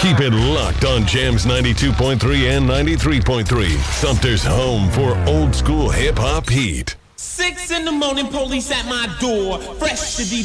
Keep it locked on Jams 92.3 and 93.3. Sumter's home for old school hip hop heat. 6 in the morning, police at my door. Fresh to be